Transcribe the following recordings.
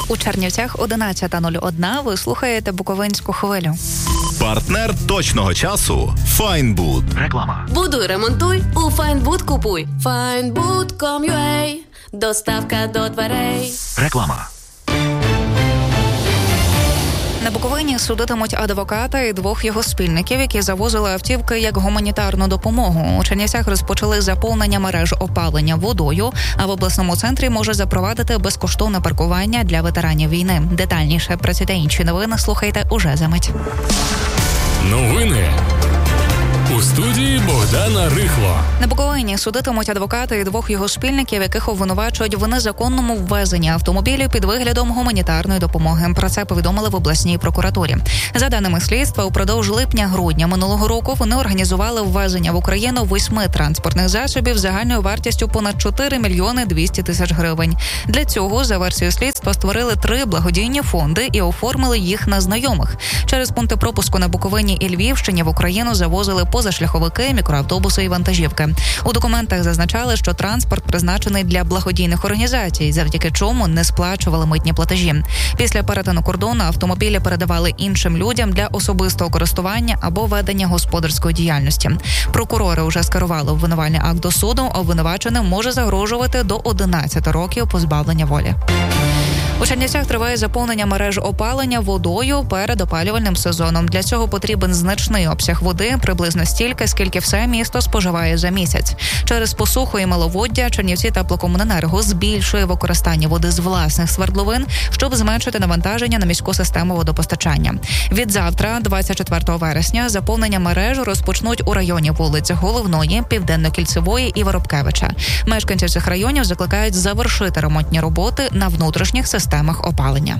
У Чернівцях 11:01. Ви слухаєте Буковинську хвилю. Партнер точного часу – Файнбуд. Реклама. Будуй, ремонтуй, у Файнбуд купуй. Findbood.com.ua. Доставка до дверей. Реклама. На Буковині судитимуть адвоката і двох його спільників, які завозили автівки як гуманітарну допомогу. У Чернівцях розпочали заповнення мереж опалення водою, а в обласному центрі може запровадити безкоштовне паркування для ветеранів війни. Детальніше про ці та інші новини слухайте уже за мить. Новини. У студії Богдана Рихло. На Буковині судитимуть адвоката і двох його спільників, яких обвинувачують в незаконному ввезенні автомобілів під виглядом гуманітарної допомоги. Про це повідомили в обласній прокуратурі. За даними слідства, упродовж липня-грудня минулого року вони організували ввезення в Україну 8 транспортних засобів загальною вартістю понад 4 мільйони 200 тисяч гривень. Для цього, за версією слідства, створили 3 благодійні фонди і оформили їх на знайомих. Через пункти пропуску на Буковині і Львівщині в Україну завозили позашляховики, мікроавтобуси і вантажівки. У документах зазначали, що транспорт призначений для благодійних організацій, завдяки чому не сплачували митні платежі. Після перетину кордону автомобілі передавали іншим людям для особистого користування або ведення господарської діяльності. Прокурори вже скерували обвинувальний акт до суду. Обвинуваченим може загрожувати до 11 років позбавлення волі. У Чернівцях триває заповнення мереж опалення водою перед опалювальним сезоном. Для цього потрібен значний обсяг води, приблизно стільки, скільки все місто споживає за місяць. Через посуху і маловоддя Чернівці теплокомуненерго збільшує використання води з власних свердловин, щоб зменшити навантаження на міську систему водопостачання. Від завтра, 24 вересня, заповнення мереж розпочнуть у районі вулиць Головної, Південно-Кільцевої і Воробкевича. Мешканців цих районів закликають завершити ремонтні роботи на внутрішніх системах опалення.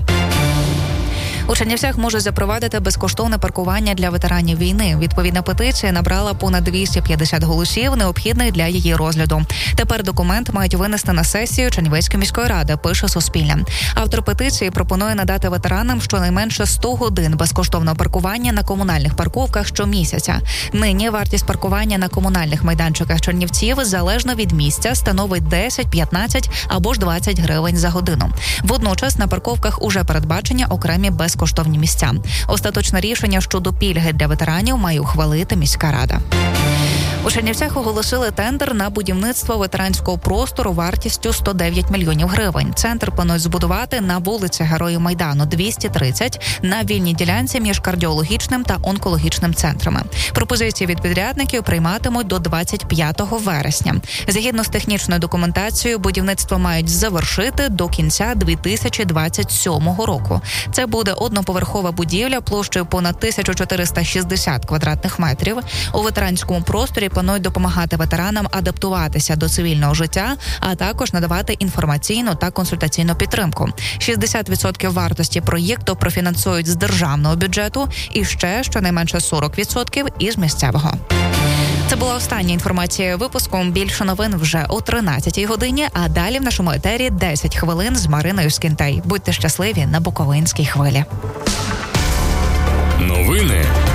У Чернівцях може запровадити безкоштовне паркування для ветеранів війни. Відповідна петиція набрала понад 250 голосів, необхідних для її розгляду. Тепер документ мають винести на сесію Чернівецької міської ради, пише Суспільне. Автор петиції пропонує надати ветеранам щонайменше 100 годин безкоштовного паркування на комунальних парковках щомісяця. Нині вартість паркування на комунальних майданчиках Чернівців залежно від місця становить 10, 15 або ж 20 гривень за годину. Водночас на парковках уже передбачені окремі безкоштовні місця. Остаточне рішення щодо пільги для ветеранів має ухвалити міська рада. У Чернівцях оголосили тендер на будівництво ветеранського простору вартістю 109 мільйонів гривень. Центр планують збудувати на вулиці Героїв Майдану 230 на вільній ділянці між кардіологічним та онкологічним центрами. Пропозиції від підрядників прийматимуть до 25 вересня. Згідно з технічною документацією, будівництво мають завершити до кінця 2027 року. Це буде одноповерхова будівля площею понад 1460 квадратних метрів. У ветеранському просторі планують допомагати ветеранам адаптуватися до цивільного життя, а також надавати інформаційну та консультаційну підтримку. 60% вартості проєкту профінансують з державного бюджету і ще щонайменше 40% із місцевого. Це була остання інформація випуску. Більше новин вже о 13-й годині, а далі в нашому етері 10 хвилин з Мариною Скінтей. Будьте щасливі на Буковинській хвилі. Новини